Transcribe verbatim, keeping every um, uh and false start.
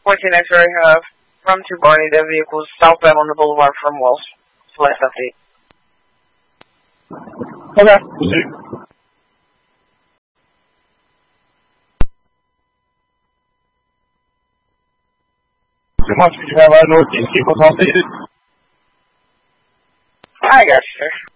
fourteen X-ray, uh, from to Barney, the vehicle's southbound on the boulevard from Wells. Last update. Okay. How much would you have out north and keep us updated? I got you, sir.